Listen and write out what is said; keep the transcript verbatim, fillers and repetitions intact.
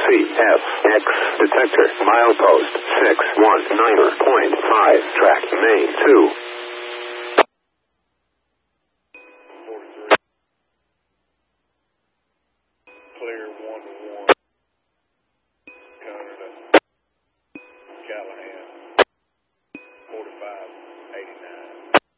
C F X detector milepost six one nine point five track main two.